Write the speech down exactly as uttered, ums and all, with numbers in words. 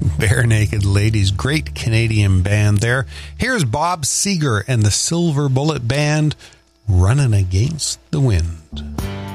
Barenaked Ladies, great Canadian band there. Here's Bob Seger and the Silver Bullet Band, Running Against the Wind.